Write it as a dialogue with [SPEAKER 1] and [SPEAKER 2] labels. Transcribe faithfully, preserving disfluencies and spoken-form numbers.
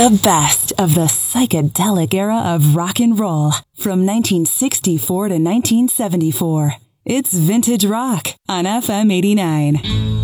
[SPEAKER 1] The best of the psychedelic era of rock and roll from nineteen sixty-four to nineteen seventy-four. It's Vintage Rock on F M eighty-nine.